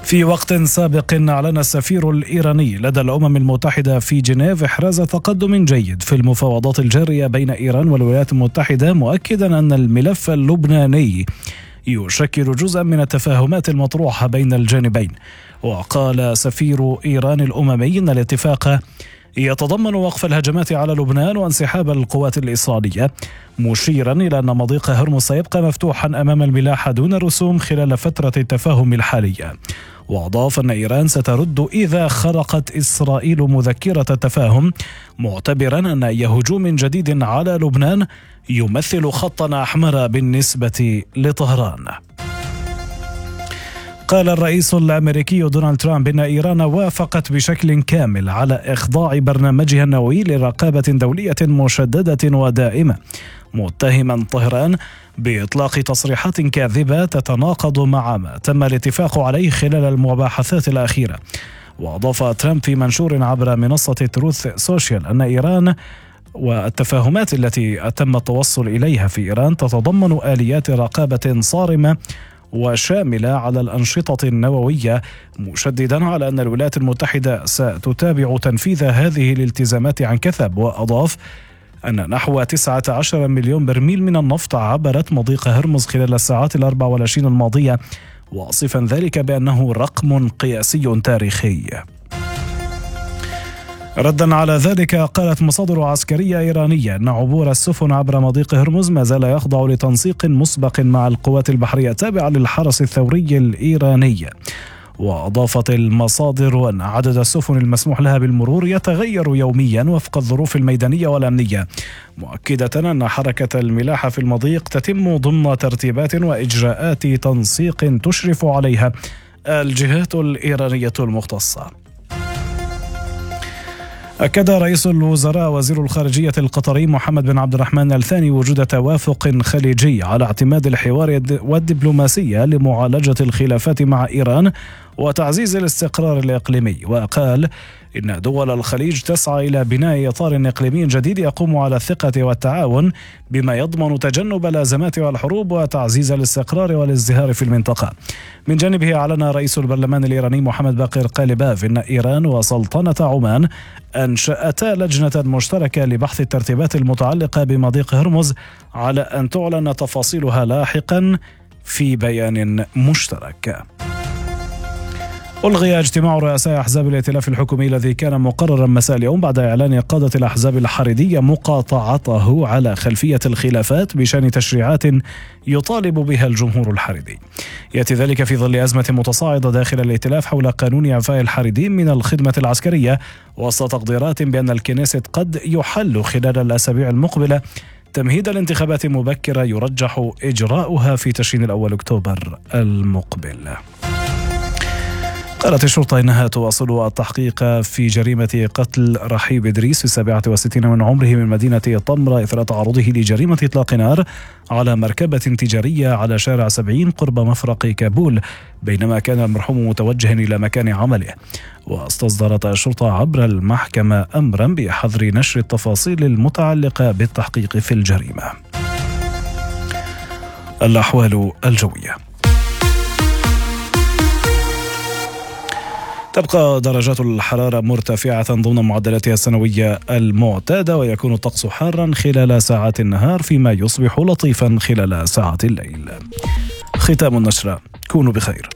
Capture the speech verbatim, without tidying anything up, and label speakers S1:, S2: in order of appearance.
S1: في وقت سابق أعلن السفير الإيراني لدى الأمم المتحدة في جنيف إحراز تقدم جيد في المفاوضات الجارية بين إيران والولايات المتحدة، مؤكدا أن الملف اللبناني يشكل جزءا من التفاهمات المطروحة بين الجانبين. وقال سفير إيران الأممي أن الاتفاق يتضمن وقف الهجمات على لبنان وانسحاب القوات الإسرائيلية، مشيرا إلى أن مضيق هرمز سيبقى مفتوحا أمام الملاحة دون رسوم خلال فترة التفاهم الحالية. وأضاف أن إيران سترد إذا خرقت إسرائيل مذكرة التفاهم، معتبرا أن أي هجوم جديد على لبنان يمثل خطا أحمر بالنسبة لطهران. قال الرئيس الأمريكي دونالد ترامب إن إيران وافقت بشكل كامل على إخضاع برنامجها النووي لرقابة دولية مشددة ودائمة، متهما طهران بإطلاق تصريحات كاذبة تتناقض مع ما تم الاتفاق عليه خلال المباحثات الأخيرة. وأضاف ترامب في منشور عبر منصة تروث سوشيال أن إيران والتفاهمات التي تم التوصل إليها في إيران تتضمن آليات رقابة صارمة وشاملة على الأنشطة النووية، مشددا على أن الولايات المتحدة ستتابع تنفيذ هذه الالتزامات عن كثب. وأضاف أن نحو تسعة عشر مليون برميل من النفط عبرت مضيق هرمز خلال الساعات الأربع والعشرين الماضية، واصفا ذلك بأنه رقم قياسي تاريخي. ردا على ذلك، قالت مصادر عسكرية إيرانية أن عبور السفن عبر مضيق هرمز ما زال يخضع لتنسيق مسبق مع القوات البحرية التابعة للحرس الثوري الإيراني. وأضافت المصادر أن عدد السفن المسموح لها بالمرور يتغير يوميا وفق الظروف الميدانية والأمنية، مؤكدة أن حركة الملاحة في المضيق تتم ضمن ترتيبات وإجراءات تنسيق تشرف عليها الجهات الإيرانية المختصة. أكد رئيس الوزراء وزير الخارجية القطري محمد بن عبد الرحمن الثاني وجود توافق خليجي على اعتماد الحوار والدبلوماسية لمعالجة الخلافات مع إيران وتعزيز الاستقرار الإقليمي. وقال إن دول الخليج تسعى إلى بناء إطار إقليمي جديد يقوم على الثقة والتعاون بما يضمن تجنب الأزمات والحروب وتعزيز الاستقرار والازدهار في المنطقة. من جانبه أعلن رئيس البرلمان الإيراني محمد باقر قالباف إن إيران وسلطنة عمان أنشأتا لجنة مشتركة لبحث الترتيبات المتعلقة بمضيق هرمز، على أن تعلن تفاصيلها لاحقا في بيان مشترك. ألغي اجتماع رؤساء أحزاب الائتلاف الحكومي الذي كان مقررا مساء اليوم بعد إعلان قادة الأحزاب الحريدية مقاطعته على خلفية الخلافات بشأن تشريعات يطالب بها الجمهور الحريدي. يأتي ذلك في ظل أزمة متصاعدة داخل الائتلاف حول قانون إعفاء الحريديين من الخدمة العسكرية، وسط تقديرات بأن الكنيست قد يحل خلال الأسابيع المقبلة تمهيد الانتخابات مبكرة يرجح إجراؤها في تشرين الأول أكتوبر المقبل. قالت الشرطة إنها تواصل التحقيق في جريمة قتل رحيب إدريس في السابعة والستين من عمره من مدينة طمرة إثر تعرضه لجريمة إطلاق نار على مركبة تجارية على شارع سبعين قرب مفرق كابول، بينما كان المرحوم متوجها إلى مكان عمله. واستصدرت الشرطة عبر المحكمة أمرا بحظر نشر التفاصيل المتعلقة بالتحقيق في الجريمة. الأحوال الجوية. تبقى درجات الحرارة مرتفعة ضمن معدلاتها السنوية المعتادة، ويكون الطقس حارا خلال ساعات النهار فيما يصبح لطيفا خلال ساعات الليل. ختام النشرة، كونوا بخير.